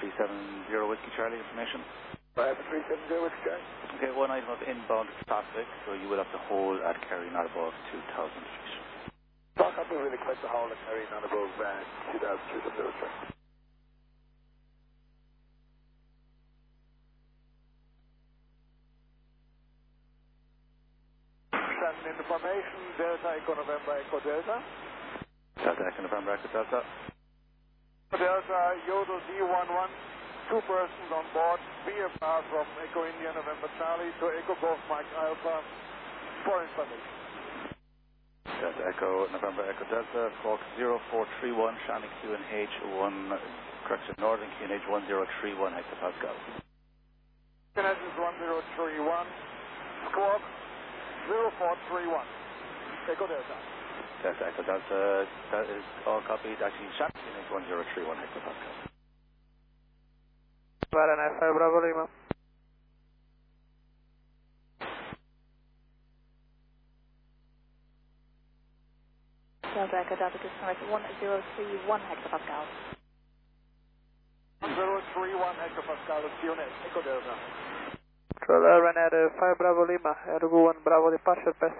370 Whiskey Charlie information. I have a 370 Whiskey Charlie. Okay, one item of inbound traffic, so you will have to hold at Kerry not above 2,000 feet. Talk up really quick to hold at Kerry not above 2,000 feet of the track. Standing in the formation, Delta Echo November Echo Delta. Delta Echo November Echo Delta. Delta Yodel D11, 2 persons on board, via path from Echo India November Charlie to Echo Golf Mike Alpha for information. Delta Echo November Echo Delta, Squawk 0431, Shannon QNH 1, correction, Northern QNH 1031 hectopascal. QNH is 1031, Squawk 0431, Echo Delta. Delta Echo Delta, that is all copied, actually Shannon QNH 1031 hectopascal. Varana 5 Bravo Lima. Delta Echo Delta Disconnect 1031 hectopascal. 1031 hectopascal is QNH, Echo Delta. Controller Renata 5 Bravo Lima, Ergo 1 Bravo departure pass.